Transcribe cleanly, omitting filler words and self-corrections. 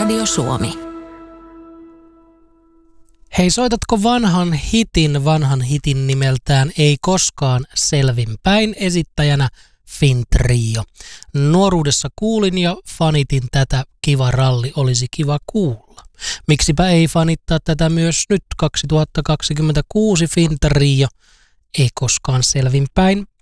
Radio Suomi. Hei, soitatko vanhan hitin nimeltään Ei koskaan selvinpäin, esittäjänä Finn-trio. Nuoruudessa kuulin ja fanitin tätä, kiva ralli olisi kiva kuulla. Miksipä ei fanittaa tätä myös nyt 2026 Finn-trio, Ei koskaan selvinpäin.